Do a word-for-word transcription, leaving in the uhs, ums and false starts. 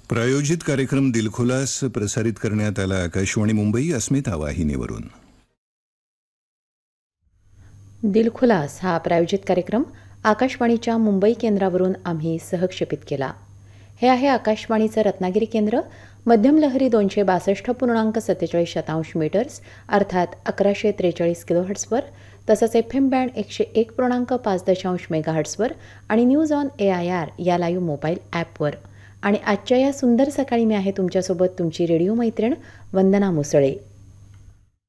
प्रायोजित कार्यक्रम दिलखुलास प्रसारित करण्यात आला आकाशवाणी मुंबई अस्मिता वाहिनीवरून. दिलखुलास हा प्रायोजित कार्यक्रम आकाशवाणीच्या मुंबई केंद्रावरून आम्ही सहक्षेपित केला. हे आहे आकाशवाणीचं रत्नागिरी केंद्र. मध्यम लहरी दोनशे बासष्ट पूर्णांक सत्तेचाळीस शतांश मीटर्स अर्थात अकराशे त्रेचाळीस किलोहर्ट्सवर, तसंच एफ एम बँड एकशे एक पूर्णांक पाच दशांश मेगाहर्ट्सवर आणि news on A I R या लाईव्ह मोबाईल ॲपवर. आणि आजच्या या सुंदर सकाळी मी आहे तुमच्यासोबत तुमची रेडिओ मैत्रीण वंदना मुसळे.